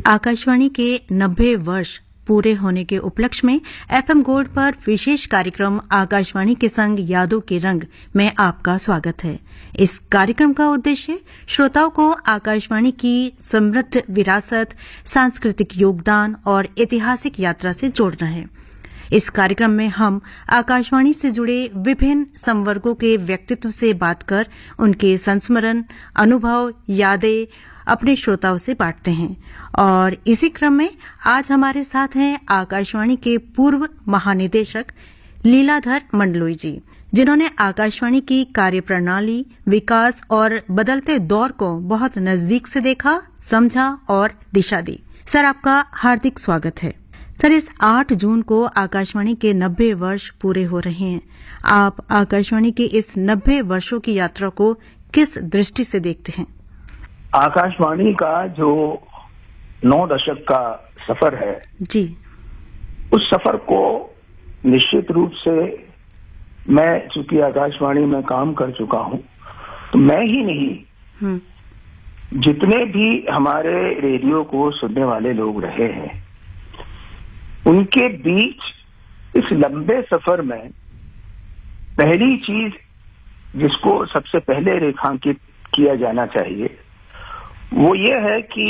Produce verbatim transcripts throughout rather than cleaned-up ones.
आकाशवाणी के नब्बे वर्ष पूरे होने के उपलक्ष्य में एफएम गोल्ड पर विशेष कार्यक्रम आकाशवाणी के संग यादों के रंग में आपका स्वागत है। इस कार्यक्रम का उद्देश्य श्रोताओं को आकाशवाणी की समृद्ध विरासत, सांस्कृतिक योगदान और ऐतिहासिक यात्रा से जोड़ना है। इस कार्यक्रम में हम आकाशवाणी से जुड़े विभिन्न संवर्गों के व्यक्तित्व से बात कर उनके संस्मरण, अनुभव, यादें अपने श्रोताओं से बांटते हैं। और इसी क्रम में आज हमारे साथ हैं आकाशवाणी के पूर्व महानिदेशक लीलाधर मंडलोई जी, जिन्होंने आकाशवाणी की कार्यप्रणाली, विकास और बदलते दौर को बहुत नजदीक से देखा, समझा और दिशा दी। सर, आपका हार्दिक स्वागत है। सर, इस आठ जून को आकाशवाणी के नब्बे वर्ष पूरे हो रहे हैं। आप आकाशवाणी के इस नब्बे वर्षों की यात्रा को किस दृष्टि से देखते हैं? आकाशवाणी का जो नौ दशक का सफर है जी, उस सफर को निश्चित रूप से मैं चूंकि आकाशवाणी में काम कर चुका हूं, तो मैं ही नहीं, जितने भी हमारे रेडियो को सुनने वाले लोग रहे हैं, उनके बीच इस लंबे सफर में पहली चीज जिसको सबसे पहले रेखांकित किया जाना चाहिए वो ये है कि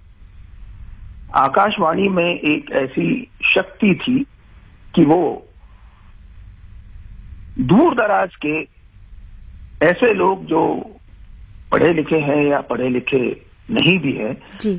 आकाशवाणी में एक ऐसी शक्ति थी कि वो दूर दराज के ऐसे लोग जो पढ़े लिखे हैं या पढ़े लिखे नहीं भी है,